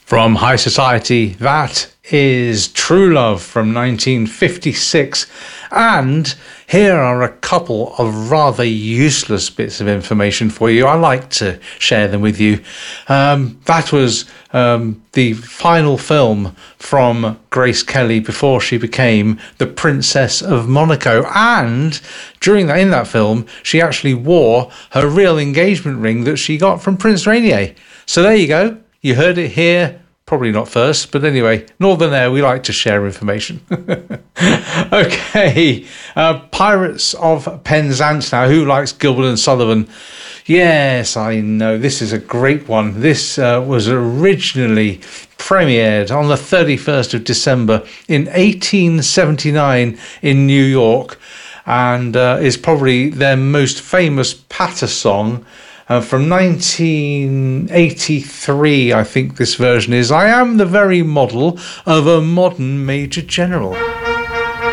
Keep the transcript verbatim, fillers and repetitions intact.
From High Society, that is True Love from nineteen fifty-six. And here are a couple of rather useless bits of information for you. I like to share them with you. Um, that was um, the final film from Grace Kelly before she became the Princess of Monaco. And during that, in that film, she actually wore her real engagement ring that she got from Prince Rainier. So there you go. You heard it here, probably not first, but anyway, Northern Air, we like to share information. Okay, uh, Pirates of Penzance now. Who likes Gilbert and Sullivan? Yes, I know, this is a great one. This uh, was originally premiered on the thirty-first of December in eighteen seventy-nine in New York, and uh, is probably their most famous patter song. Uh, from nineteen eighty-three, I think this version is. I am the very model of a modern Major General.